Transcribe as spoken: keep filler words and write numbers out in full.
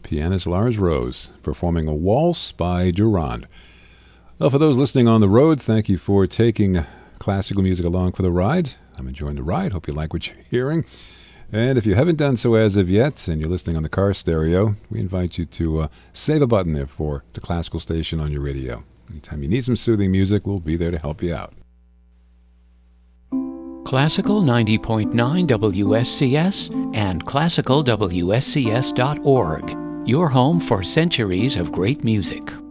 pianist Lars Rose performing a waltz by Durand. Well, for those listening on the road, thank you for taking classical music along for the ride. I'm enjoying the ride. Hope you like what you're hearing. And if you haven't done so as of yet, and you're listening on the car stereo, we invite you to uh, save a button there for the classical station on your radio. Anytime you need some soothing music, we'll be there to help you out. Classical ninety point nine W S C S and classical W S C S dot org. Your home for centuries of great music.